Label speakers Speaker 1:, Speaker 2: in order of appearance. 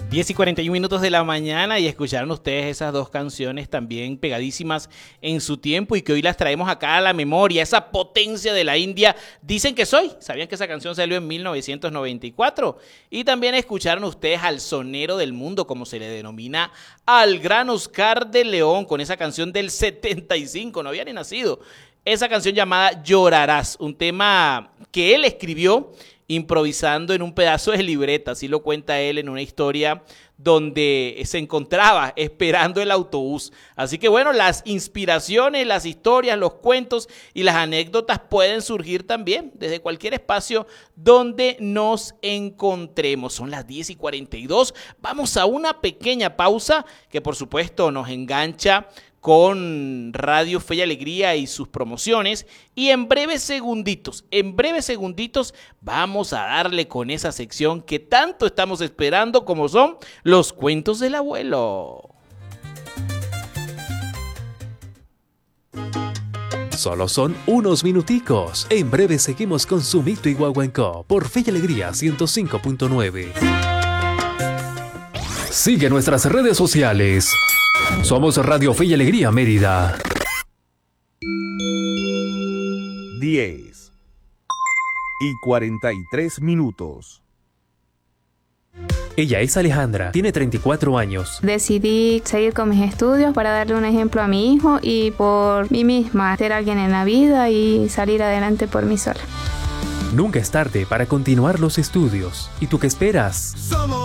Speaker 1: 10:41 de la mañana y escucharon ustedes esas dos canciones también pegadísimas en su tiempo y que hoy las traemos acá a la memoria, esa potencia de la India. Dicen que soy, ¿sabían que esa canción salió en 1994? Y también escucharon ustedes al sonero del mundo, como se le denomina al gran Oscar de León, con esa canción del 75, no había ni nacido. Esa canción llamada Llorarás, un tema que él escribió improvisando en un pedazo de libreta, así lo cuenta él en una historia donde se encontraba esperando el autobús. Así que bueno, las inspiraciones, las historias, los cuentos y las anécdotas pueden surgir también desde cualquier espacio donde nos encontremos. Son las 10:42, vamos a una pequeña pausa que por supuesto nos engancha con Radio Fe y Alegría y sus promociones, y en breves segunditos vamos a darle con esa sección que tanto estamos esperando, como son los cuentos del abuelo.
Speaker 2: Solo son unos minuticos. En breve seguimos con Sumito y Guaguancó por Fe y Alegría 105.9. Sigue nuestras redes sociales. Somos Radio Fe y Alegría Mérida.
Speaker 3: 10:43.
Speaker 2: Ella es Alejandra, tiene 34 años.
Speaker 4: Decidí seguir con mis estudios para darle un ejemplo a mi hijo y por mí misma, ser alguien en la vida y salir adelante por mí sola.
Speaker 2: Nunca es tarde para continuar los estudios. ¿Y tú qué esperas?